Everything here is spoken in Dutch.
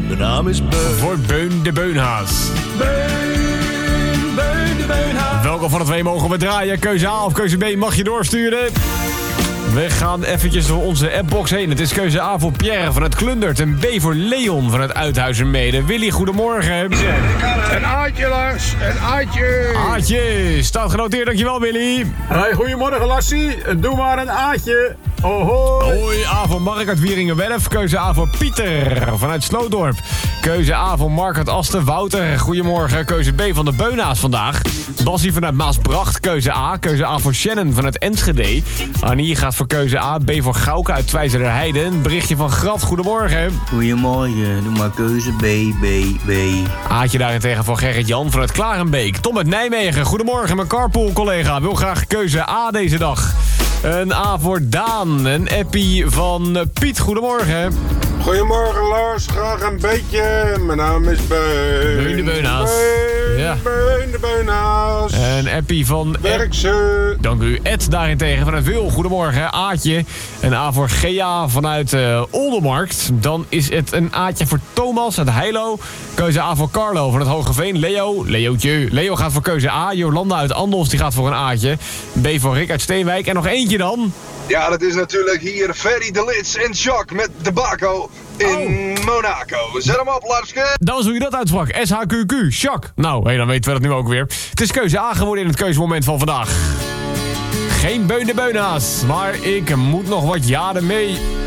mijn naam is Beun. Voor Beun de Beunhaas. Beun de Beunhaas. Welke van de twee mogen we draaien? Keuze A of keuze B mag je doorsturen. We gaan eventjes door onze appbox heen. Het is keuze A voor Pierre vanuit Klundert en B voor Leon vanuit Uithuizenmede. Willy, goedemorgen. Een aatje, Lars. Een aatje. Aatje, staat genoteerd. Dankjewel, Willy. Hey, goedemorgen, Lassie. Doe maar een aatje. Ohoi. Hoi, A voor Mark uit Wieringenwerf. Keuze A voor Pieter vanuit Slootdorp. Keuze A voor Mark uit Asten. Wouter, goedemorgen. Keuze B van de Beuna's vandaag. Bassie vanuit Maasbracht. Keuze A. Keuze A voor Shannon vanuit Enschede. Annie gaat voor keuze A. B voor Gauke uit Twijzerderheide. Een berichtje van Graf. Goedemorgen. Goedemorgen, doe maar keuze B. Aatje daarentegen voor Gerrit-Jan vanuit Klarenbeek. Tom uit Nijmegen. Goedemorgen, mijn carpool-collega. Wil graag keuze A deze dag. Een A voor Daan. Een appie van Piet. Goedemorgen. Goedemorgen, Lars. Graag een beetje. Mijn naam is Beun. Beun de Beunhaas. Ja. Beun de Beunhaas. Een appie van... Werkse. Dank u. Ed daarentegen vanuit Wil. Goedemorgen. Aatje. Een A voor Gea vanuit Oldermarkt. Dan is het een Aatje voor Thomas uit Heilo. Keuze A voor Carlo vanuit Hogeveen. Leootje. Leo gaat voor keuze A. Jolanda uit Andels die gaat voor een Aatje. B voor Rick uit Steenwijk. En nog eentje dan. Ja, dat is natuurlijk hier Ferry de Lits en Jacques met de Baco in Monaco. Zet hem op, Larske. Dat was hoe je dat uitsprak. SHQQ. Jacques. Nou, dan weten we dat nu ook weer. Het is keuze A geworden in het keuzemoment van vandaag. Geen Beun de Beunhaas, maar ik moet nog wat jaren mee.